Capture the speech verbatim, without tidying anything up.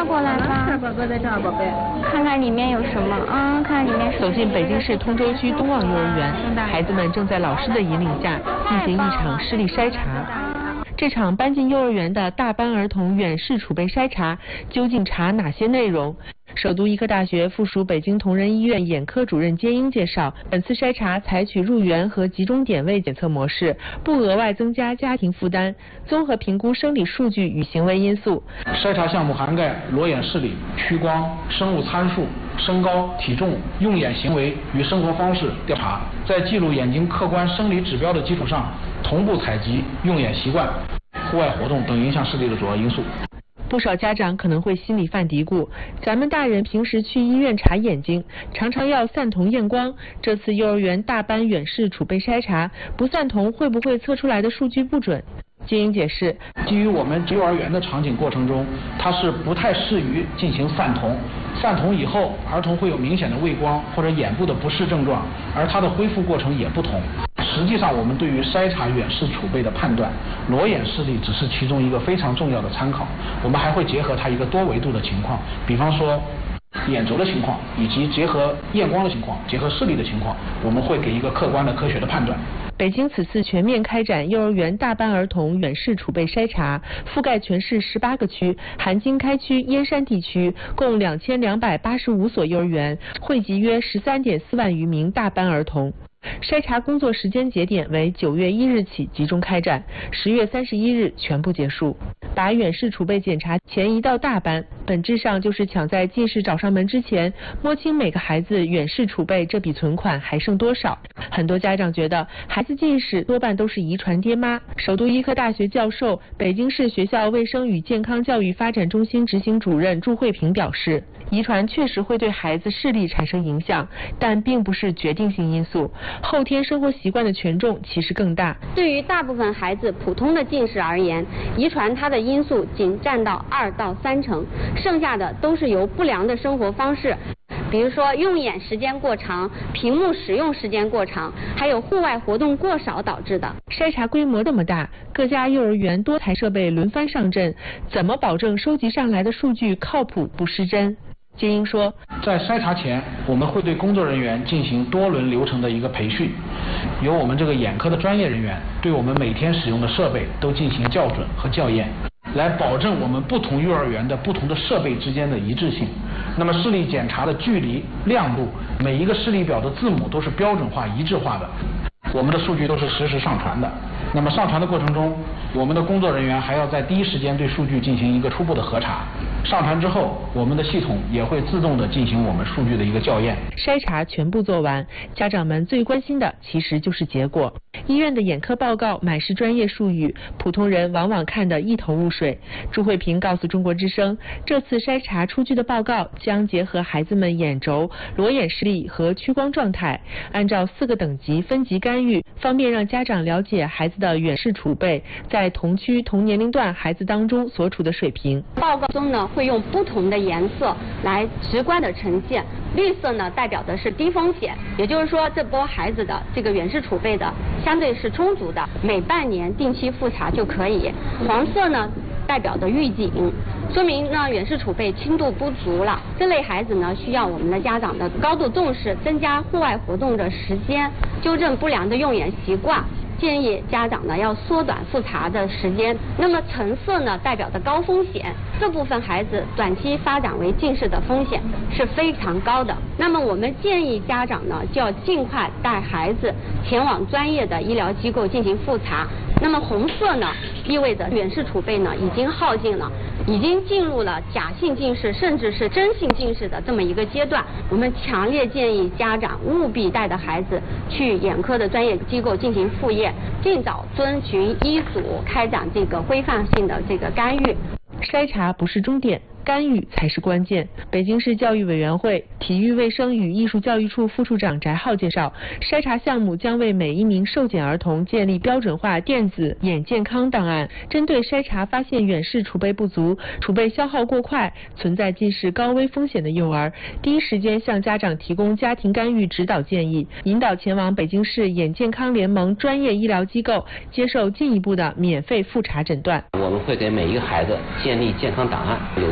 跨过来吧。 是，宝贝在这儿，宝贝。 看看里面有什么啊？看看里面。 走进北京市通州区东望幼儿园，孩子们正在老师的引领下进行一场视力筛查。这场搬进幼儿园的大班儿童远视储备筛查究竟查哪些内容？首都医科大学附属北京同仁医院眼科主任接英介绍，本次筛查采取入园和集中点位检测模式，不额外增加家庭负担，综合评估生理数据与行为因素。 筛查项目涵盖裸眼视力、屈光、生物参数、身高、体重、用眼行为与生活方式调查，在记录眼睛客观生理指标的基础上，同步采集用眼习惯、户外活动等影响视力的主要因素。 不少家长可能会心里犯嘀咕，咱们大人平时去医院查眼睛，常常要散瞳验光，这次幼儿园大班远视储备筛查，不散瞳会不会测出来的数据不准？接英解释， 基于我们幼儿园的场景过程中，它是不太适于进行散瞳。散瞳以后，儿童会有明显的畏光或者眼部的不适症状，而它的恢复过程也不同。实际上，我们对于筛查远视储备的判断，裸眼视力只是其中一个非常重要的参考，我们还会结合它一个多维度的情况，比方说眼轴的情况，以及结合验光的情况，结合视力的情况，我们会给一个客观的科学的判断。 北京此次全面开展幼儿园大班儿童远视储备筛查，覆盖全市十八个区，含经开区、燕山地区，共两千两百八十五所幼儿园，惠及约十三点四万余名大班儿童。筛查工作时间节点为九月一日起集中开展，十月三十一日全部结束。把远视储备检查前移到大班，本质上就是抢在近视找上门之前，摸清每个孩子远视储备这笔存款还剩多少。很多家长觉得孩子近视多半都是遗传爹妈。首都医科大学教授、北京市学校卫生与健康教育发展中心执行主任祝慧平表示，遗传确实会对孩子视力产生影响，但并不是决定性因素。后天生活习惯的权重其实更大。 对于大部分孩子普通的近视而言，遗传它的因素仅占到二到三成，剩下的都是由不良的生活方式，比如说用眼时间过长、屏幕使用时间过长，还有户外活动过少导致的。 筛查规模这么大，各家幼儿园多台设备轮番上阵，怎么保证收集上来的数据靠谱不失真？接英说， 在筛查前，我们会对工作人员进行多轮流程的一个培训，由我们这个眼科的专业人员对我们每天使用的设备都进行校准和校验，来保证我们不同幼儿园的不同的设备之间的一致性。那么视力检查的距离、亮度，每一个视力表的字母都是标准化、一致化的，我们的数据都是实时上传的。那么上传的过程中，我们的工作人员还要在第一时间对数据进行一个初步的核查。上传之后，我们的系统也会自动的进行我们数据的一个校验。 筛查全部做完，家长们最关心的其实就是结果。医院的眼科报告满是专业术语，普通人往往看得一头雾水。朱慧平告诉中国之声，这次筛查出具的报告将结合孩子们眼轴、裸眼视力和屈光状态，按照四个等级分级干预，方便让家长了解孩子的远视储备在同区同年龄段孩子当中所处的水平。 报告中呢，会用不同的颜色来直观的呈现。绿色呢代表的是低风险，也就是说这波孩子的这个远视储备的相对是充足的，每半年定期复查就可以。黄色呢代表的预警，说明呢远视储备轻度不足了。这类孩子呢需要我们的家长的高度重视，增加户外活动的时间，纠正不良的用眼习惯。建议家长呢要缩短复查的时间。那么橙色呢代表的高风险，这部分孩子短期发展为近视的风险是非常高的。那么我们建议家长呢就要尽快带孩子前往专业的医疗机构进行复查。那么红色呢意味着远视储备呢已经耗尽了，已经进入了假性近视甚至是真性近视的这么一个阶段。我们强烈建议家长务必带着孩子去眼科的专业机构进行复验，尽早遵循医嘱开展这个规范性的这个干预。 筛查不是终点，干预才是关键。北京市教育委员会体育卫生与艺术教育处副处长翟浩介绍，筛查项目将为每一名受检儿童建立标准化电子眼健康档案，针对筛查发现远视储备不足、储备消耗过快、存在近视高危风险的幼儿，第一时间向家长提供家庭干预指导建议，引导前往北京市眼健康联盟专业医疗机构接受进一步的免费复查诊断。 我们会给每一个孩子建立健康档案，有